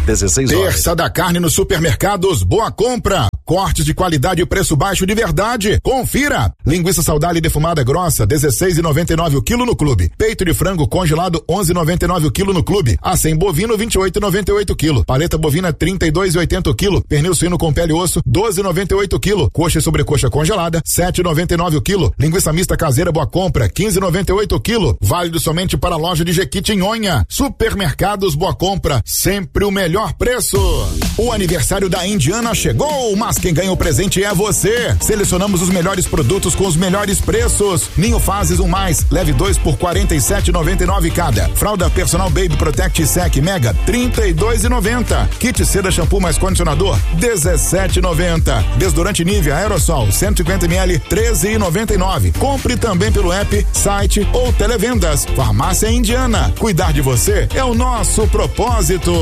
16 horas. Terça da carne nos supermercados Boa Compra. Cortes de qualidade e preço baixo de verdade. Confira. Linguiça saudade defumada grossa, 16,99 o quilo no clube. Peito de frango congelado, 11,99 o quilo no clube. Acém bovino, 28,98 o quilo. Paleta bovina, 32,80 o quilo. Pernil suíno com pele e osso, 12,98 o quilo. Coxa e sobrecoxa congelada, 7,99 o quilo. Linguiça mista caseira Boa Compra, 15,98 o quilo. Válido somente para a loja de Jequitinhonha. Supermercados Boa Compra, sempre o melhor preço. O aniversário da Indiana chegou, mas quem ganha o presente é você. Selecionamos os melhores produtos com os melhores preços. Ninho Fases 1+, leve 2 por R$47,99 cada. Fralda Personal Baby Protect Sec Mega, R$32,90. Kit Seda Shampoo mais condicionador, R$17,90. Desodorante Nivea Aerosol 150 ml, R$13,99. Compre também pelo app, site ou televendas. Farmácia Indiana. Cuidar de você é o nosso propósito.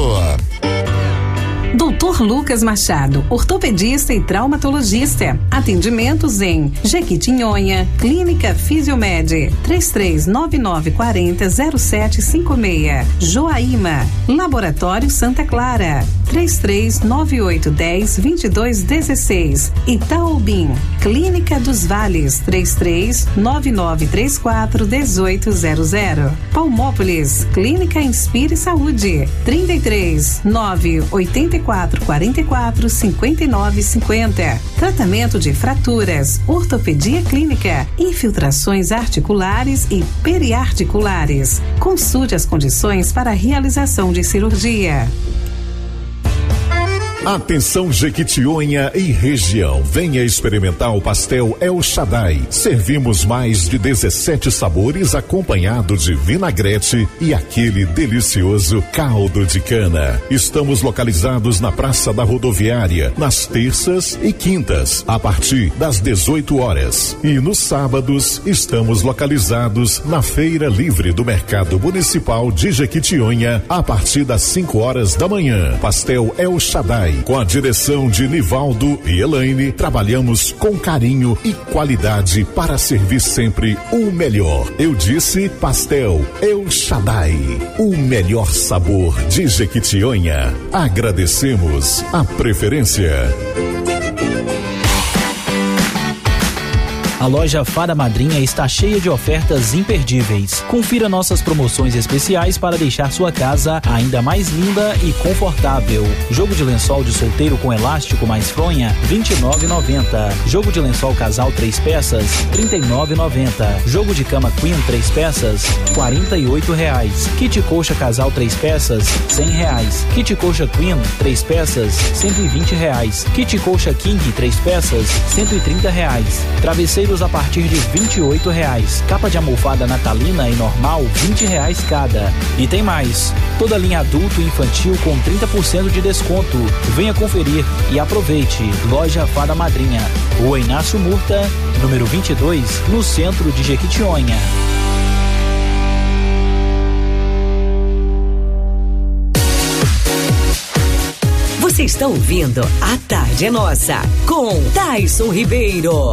Dr. Lucas Machado, ortopedista e traumatologista. Atendimentos em Jequitinhonha, Clínica Fisiomed, 3399400756. Joaíma, Laboratório Santa Clara, 3398102216. Itaobim, Clínica dos Vales, 3399341800. Palmópolis, Clínica Inspire Saúde, 33-984-44-59-50. Tratamento de fraturas, ortopedia clínica, infiltrações articulares e periarticulares. Consulte as condições para a realização de cirurgia. Atenção Jequitinhonha e região, venha experimentar o pastel El Shaddai. Servimos mais de 17 sabores acompanhado de vinagrete e aquele delicioso caldo de cana. Estamos localizados na Praça da Rodoviária, nas terças e quintas, a partir das 18 horas. E nos sábados estamos localizados na Feira Livre do Mercado Municipal de Jequitinhonha, a partir das 5 horas da manhã. Pastel El Shaddai, com a direção de Nivaldo e Elaine, trabalhamos com carinho e qualidade para servir sempre o melhor. Eu disse Pastel El Shaddai, o melhor sabor de Jequitinhonha. Agradecemos a preferência. A loja Fada Madrinha está cheia de ofertas imperdíveis. Confira nossas promoções especiais para deixar sua casa ainda mais linda e confortável. Jogo de lençol de solteiro com elástico mais fronha, R$29,90. Jogo de lençol casal 3 peças, R$39,90. Jogo de cama Queen 3 peças, R$48,00. Kit coxa casal 3 peças, R$100. Kit coxa Queen 3 peças, R$120. Kit coxa King 3 peças, R$130. Travesseiro a partir de R$28,00. Capa de almofada natalina e normal, R$20 cada. E tem mais, toda a linha adulto e infantil com 30% de desconto. Venha conferir e aproveite. Loja Fada Madrinha, Rua Inácio Murta, número 22, no centro de Jequitinhonha. Você está ouvindo A Tarde é Nossa, com Tyson Ribeiro.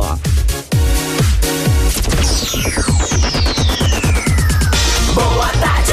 Boa tarde.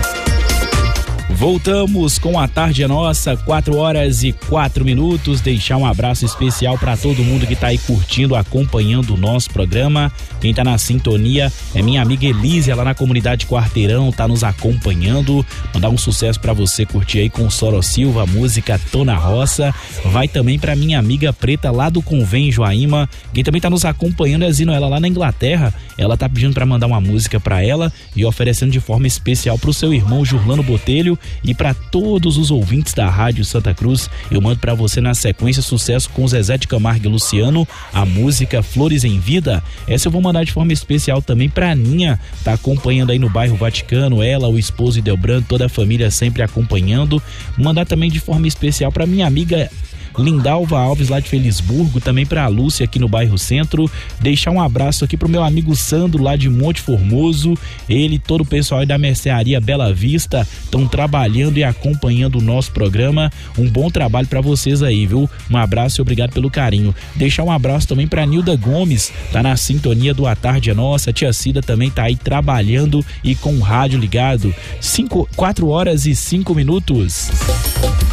Voltamos com A Tarde é Nossa, 4h04. Deixar um abraço especial para todo mundo que tá aí curtindo, acompanhando o nosso programa. Quem tá na sintonia é minha amiga Elise, lá na comunidade Quarteirão, tá nos acompanhando. Mandar um sucesso para você curtir aí com o Soro Silva, a música Tô na Roça. Vai também pra minha amiga Preta lá do Convém Joaíma. Quem também tá nos acompanhando é Zino, ela lá na Inglaterra. Ela tá pedindo para mandar uma música para ela e oferecendo de forma especial pro seu irmão Jurlano Botelho. E para todos os ouvintes da Rádio Santa Cruz, eu mando para você na sequência sucesso com Zezé de Camargo e Luciano, a música Flores em Vida. Essa eu vou mandar de forma especial também pra Aninha, tá acompanhando aí no bairro Vaticano, ela, o esposo Idelbrando, toda a família sempre acompanhando. Mandar também de forma especial pra minha amiga Lindalva Alves lá de Felisburgo, também pra Lúcia aqui no bairro Centro. Deixar um abraço aqui pro meu amigo Sandro lá de Monte Formoso, ele e todo o pessoal aí da mercearia Bela Vista estão trabalhando e acompanhando o nosso programa. Um bom trabalho pra vocês aí, viu? Um abraço e obrigado pelo carinho. Deixar um abraço também pra Nilda Gomes, tá na sintonia do A Tarde é Nossa. Tia Cida também tá aí trabalhando e com o rádio ligado. 4h05.